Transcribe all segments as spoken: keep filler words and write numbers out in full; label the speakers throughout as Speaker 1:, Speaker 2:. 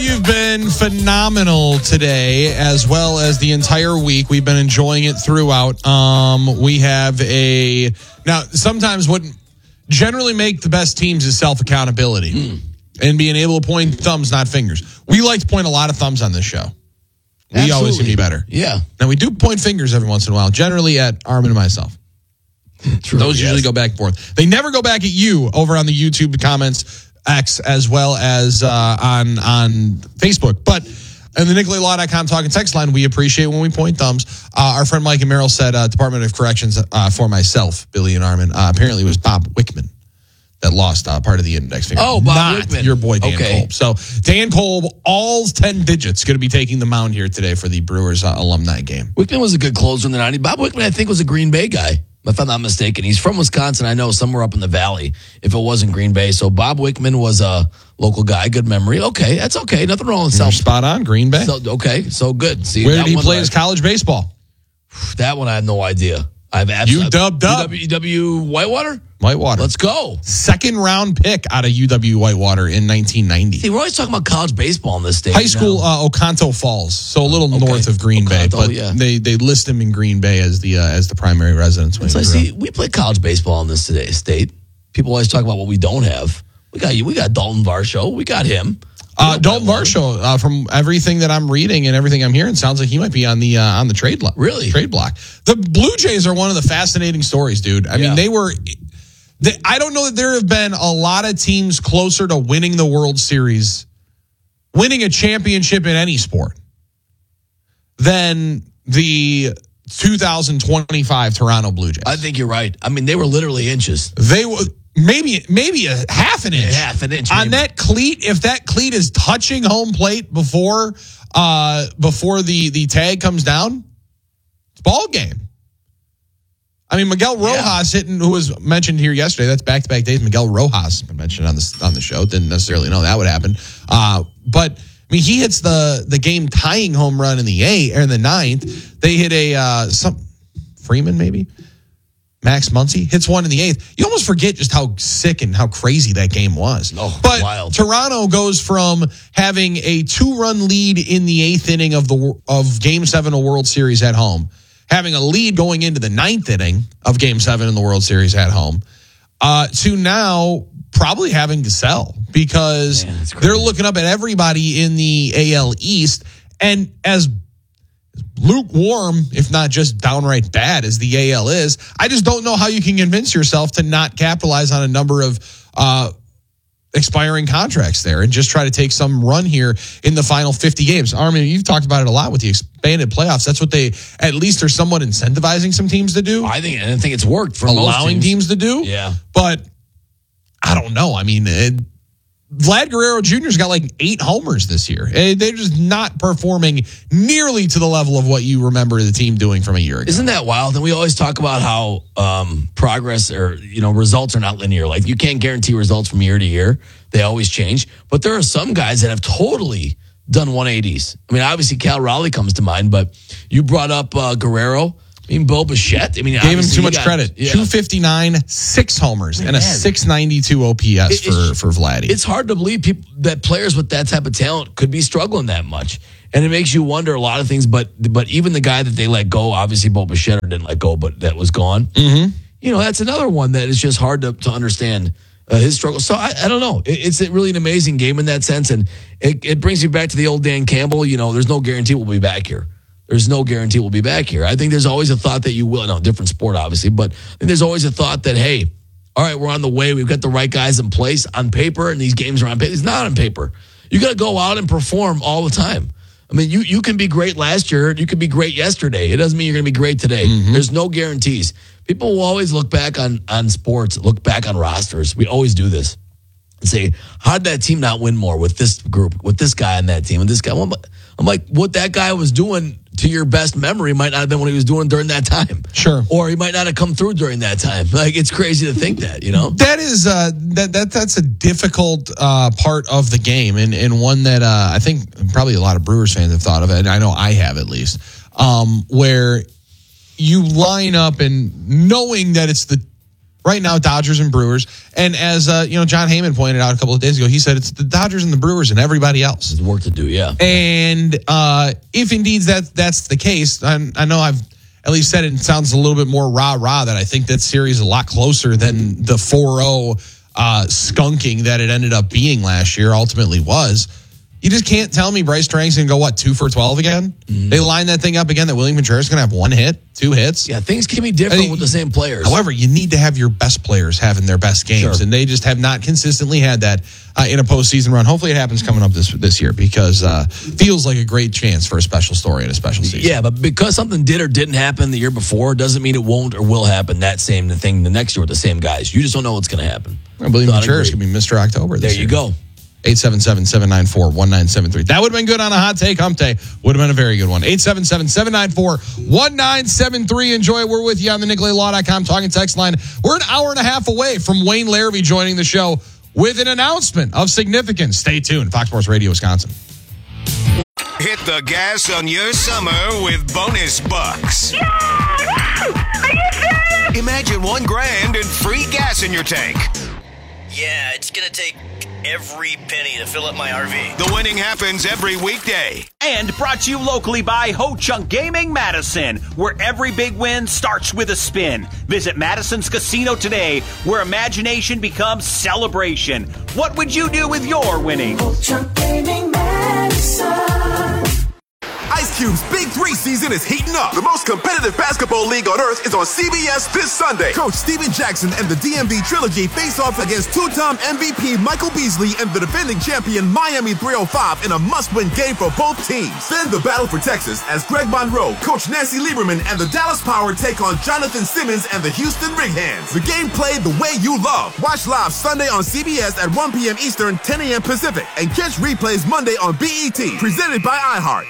Speaker 1: you've been phenomenal today, as well as the entire week. We've been enjoying it throughout. Um, we have a now. Sometimes what generally make the best teams is self-accountability mm. and being able to point thumbs, not fingers. We like to point a lot of thumbs on this show. We
Speaker 2: Absolutely.
Speaker 1: always can be better.
Speaker 2: Yeah.
Speaker 1: Now we do point fingers every once in a while, generally at Armin and myself.
Speaker 2: True,
Speaker 1: Those
Speaker 2: yes.
Speaker 1: usually go back and forth. They never go back at you over on the YouTube comments X as well as uh, on on Facebook. But in the Nicolay Law dot com talk and text line, we appreciate when we point thumbs. Uh, our friend Mike and Merrill said uh, Department of Corrections uh, for myself, Billy and Armin. Uh, apparently it was Bob Wickman that lost uh, part of the index finger.
Speaker 2: Oh, Bob
Speaker 1: Not
Speaker 2: Wickman.
Speaker 1: your boy Dan
Speaker 2: okay.
Speaker 1: Kolb. So Dan Kolb, all ten digits, going to be taking the mound here today for the Brewers uh, alumni game.
Speaker 2: Wickman was a good closer in the nineties. Bob Wickman, I think, was a Green Bay guy, if I'm not mistaken. He's from Wisconsin, I know, somewhere up in the valley, if it wasn't Green Bay. So Bob Wickman was a local guy, good memory. Okay, that's okay. Nothing wrong with
Speaker 1: You're
Speaker 2: self.
Speaker 1: spot on, Green Bay.
Speaker 2: So, okay, so good. See,
Speaker 1: Where
Speaker 2: that
Speaker 1: did he
Speaker 2: one
Speaker 1: play
Speaker 2: I-
Speaker 1: his college baseball?
Speaker 2: That one I have no idea. I've absolutely
Speaker 1: U W
Speaker 2: U W Whitewater.
Speaker 1: Whitewater.
Speaker 2: Let's go.
Speaker 1: Second round pick out of U W Whitewater in nineteen ninety.
Speaker 2: See, we're always talking about college baseball in this state.
Speaker 1: High school, uh, Oconto Falls, so a little
Speaker 2: Okay.
Speaker 1: north of Green Bay,
Speaker 2: Oconto,
Speaker 1: but
Speaker 2: yeah.
Speaker 1: they, they list him in Green Bay as the uh, as the primary residence. when
Speaker 2: So
Speaker 1: he
Speaker 2: I
Speaker 1: grew
Speaker 2: see,
Speaker 1: up.
Speaker 2: we play college baseball in this today state. People always talk about what we don't have. We got you. We got Dalton Varsho. We got him.
Speaker 1: Uh, Dalton Varsho, uh, from everything that I'm reading and everything I'm hearing, sounds like he might be on the uh, on the trade block.
Speaker 2: Really?
Speaker 1: Trade block. The Blue Jays are one of the fascinating stories, dude. I
Speaker 2: Yeah.
Speaker 1: mean, they were. They, I don't know that there have been a lot of teams closer to winning the World Series, winning a championship in any sport, than the two thousand twenty-five Toronto Blue Jays.
Speaker 2: I think you're right. I mean, they were literally inches.
Speaker 1: They were maybe maybe a half an inch.
Speaker 2: Half an inch,
Speaker 1: on
Speaker 2: maybe.
Speaker 1: that cleat. If that cleat is touching home plate before uh, before the the tag comes down, it's ball game. I mean, Miguel Rojas
Speaker 2: Yeah.
Speaker 1: hitting, who was mentioned here yesterday. That's back to back days. Miguel Rojas been mentioned on the on the show. Didn't necessarily know that would happen. Uh, but I mean, he hits the the game tying home run in the eighth or in the ninth. They hit a uh, some Freeman maybe. Max Muncy hits one in the eighth. You almost forget just how sick and how crazy that game was.
Speaker 2: Oh,
Speaker 1: but
Speaker 2: wild.
Speaker 1: Toronto goes from having a two-run lead in the eighth inning of the of Game Seven of World Series at home, having a lead going into the ninth inning of Game Seven in the World Series at home, uh, to now probably having to sell because
Speaker 2: Man, that's crazy.
Speaker 1: they're looking up at everybody in the A L East, and as lukewarm, if not just downright bad as the A L is, I just don't know how you can convince yourself to not capitalize on a number of uh, expiring contracts there and just try to take some run here in the final fifty games. Armin, you've talked about it a lot with the expanded playoffs. That's what they at least are somewhat incentivizing some teams to do,
Speaker 2: I think, and I think it's worked for
Speaker 1: allowing
Speaker 2: most
Speaker 1: teams to do.
Speaker 2: Yeah.
Speaker 1: But I don't know. I mean, it, Vlad Guerrero Junior's got like eight homers this year. Eh, They're just not performing nearly to the level of what you remember the team doing from a year ago.
Speaker 2: Isn't that wild? And we always talk about how um, progress or, you know, results are not linear. Like, you can't guarantee results from year to year. They always change. But there are some guys that have totally done one eighties. I mean, obviously, Cal Raleigh comes to mind, but you brought up uh, Guerrero. I mean, Bo Bichette. I mean,
Speaker 1: Gave him
Speaker 2: obviously
Speaker 1: too
Speaker 2: he
Speaker 1: much
Speaker 2: got-
Speaker 1: credit.
Speaker 2: yeah.
Speaker 1: two fifty-nine, six homers, and a
Speaker 2: Man.
Speaker 1: six ninety-two O P S
Speaker 2: It- it's-
Speaker 1: for, for Vladdy.
Speaker 2: It's hard to believe people that players with that type of talent could be struggling that much. And it makes you wonder a lot of things, but but even the guy that they let go, obviously Bo Bichette didn't let go, but that was gone. Mm-hmm. You know, that's another one that is just hard to, to understand uh, his struggle. So I, I don't know. It, it's a really an amazing game in that sense. And it, it brings you back to the old Dan Campbell. You know, there's no guarantee we'll be back here. There's no guarantee we'll be back here. I think there's always a thought that you will. No, different sport, obviously. But I think there's always a thought that, hey, all right, we're on the way. We've got the right guys in place on paper, and these games are on paper. It's not on paper. You got to go out and perform all the time. I mean, you, you can be great last year. You could be great yesterday. It doesn't mean you're going to be great today. Mm-hmm. There's no guarantees. People will always look back on, on sports, look back on rosters. We always do this. And say, how did that team not win more with this group, with this guy on that team, and this guy? Well, I'm like, what that guy was doing to your best memory might not have been what he was doing during that time.
Speaker 1: Sure.
Speaker 2: Or he might not have come through during that time. Like, it's crazy to think that, you know?
Speaker 1: That is uh, that that that's a difficult uh, part of the game, and and one that uh, I think probably a lot of Brewers fans have thought of it. And I know I have at least, um, where you line up and knowing that it's the right now, Dodgers and Brewers. And as uh, you know, John Heyman pointed out a couple of days ago, he said it's the Dodgers and the Brewers and everybody else.
Speaker 2: There's work to do, yeah.
Speaker 1: And uh, if indeed that that's the case, I, I know I've at least said it, it sounds a little bit more rah-rah, that I think that series is a lot closer than the four oh uh, skunking that it ended up being last year ultimately was. You just can't tell me Bryce Trank's going to go, what, two for twelve again? Mm-hmm. They line that thing up again that William Contreras is going to have one hit, two hits.
Speaker 2: Yeah, things can be different I mean, with the same players.
Speaker 1: However, you need to have your best players having their best games, sure. and they just have not consistently had that uh, in a postseason run. Hopefully it happens coming up this this year because uh feels like a great chance for a special story and a special season.
Speaker 2: Yeah, but because something did or didn't happen the year before doesn't mean it won't or will happen that same thing the next year with the same guys. You just don't know what's going to happen.
Speaker 1: Well, William Contreras could be Mister October this
Speaker 2: There you
Speaker 1: year.
Speaker 2: go.
Speaker 1: eight seven seven, seven nine four, one nine seven three. That would have been good on a hot take hump day. Would have been a very good one. eight seven seven, seven nine four, one nine seven three. Enjoy it. We're with you on the Nicolay Law dot com talking text line. We're an hour and a half away from Wayne Larrivee joining the show with an announcement of significance. Stay tuned. Fox Sports Radio, Wisconsin.
Speaker 3: Hit the gas on your summer with bonus bucks.
Speaker 4: Yeah! Are you serious?
Speaker 3: Imagine one grand and free gas in your tank.
Speaker 5: Yeah, it's gonna take every penny to fill up my R V.
Speaker 3: The winning happens every weekday.
Speaker 6: And brought to you locally by Ho Chunk Gaming Madison, where every big win starts with a spin. Visit Madison's Casino today, where imagination becomes celebration. What would you do with your winnings?
Speaker 7: Ho Chunk Gaming Madison.
Speaker 8: Ice Cube's Big Three season is heating up. The most competitive basketball league on earth is on C B S this Sunday. Coach Steven Jackson and the D M V Trilogy face off against two-time M V P Michael Beasley and the defending champion Miami three oh five in a must-win game for both teams. Then the battle for Texas as Greg Monroe, Coach Nancy Lieberman, and the Dallas Power take on Jonathan Simmons and the Houston Rig Hands. The game played the way you love. Watch live Sunday on C B S at one p.m. Eastern, ten a.m. Pacific, and catch replays Monday on B E T. Presented by iHeart.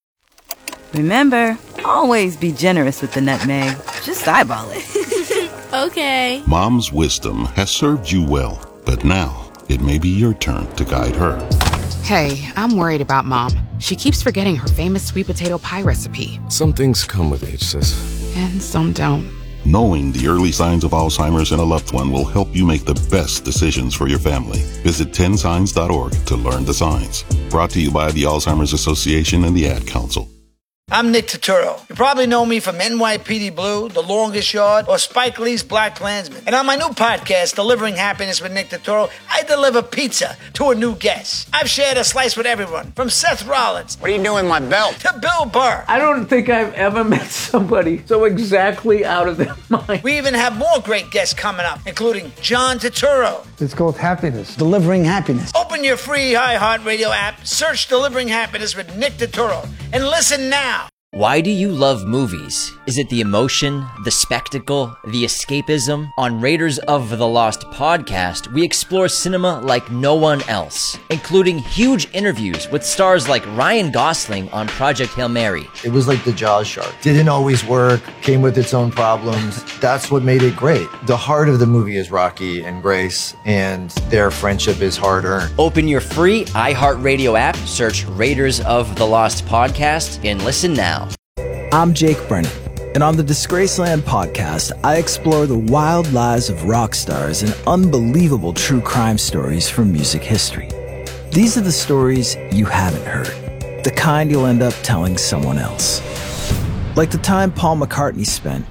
Speaker 9: Remember, always be generous with the nutmeg. Just eyeball it.
Speaker 10: Okay.
Speaker 11: Mom's wisdom has served you well, but now it may be your turn to guide her.
Speaker 12: Hey, I'm worried about Mom. She keeps forgetting her famous sweet potato pie recipe.
Speaker 13: Some things come with age, sis.
Speaker 12: And some don't.
Speaker 11: Knowing the early signs of Alzheimer's in a loved one will help you make the best decisions for your family. Visit ten signs dot org to learn the signs. Brought to you by the Alzheimer's Association and the Ad Council.
Speaker 14: I'm Nick Turturro. You probably know me from N Y P D Blue, The Longest Yard, or Spike Lee's Black Klansman. And on my new podcast, Delivering Happiness with Nick Turturro, I deliver pizza to a new guest. I've shared a slice with everyone, from Seth Rollins.
Speaker 15: What are you doing with my belt?
Speaker 14: To Bill Burr.
Speaker 16: I don't think I've ever met somebody so exactly out of their mind.
Speaker 14: We even have more great guests coming up, including John Turturro.
Speaker 17: It's called Happiness. Delivering Happiness.
Speaker 14: Open your free iHeartRadio app, search Delivering Happiness with Nick Turturro, and listen now.
Speaker 18: Why do you love movies? Is it the emotion, the spectacle, the escapism? On Raiders of the Lost podcast, we explore cinema like no one else, including huge interviews with stars like Ryan Gosling on Project Hail Mary.
Speaker 19: It was like the Jaws shark. Didn't always work, came with its own problems. That's what made it great. The heart of the movie is Rocky and Grace, and their friendship is hard-earned.
Speaker 18: Open your free iHeartRadio app, search Raiders of the Lost podcast, and listen now.
Speaker 20: I'm Jake Brennan, and on the Disgraceland podcast, I explore the wild lives of rock stars and unbelievable true crime stories from music history. These are the stories you haven't heard, the kind you'll end up telling someone else. Like the time Paul McCartney spent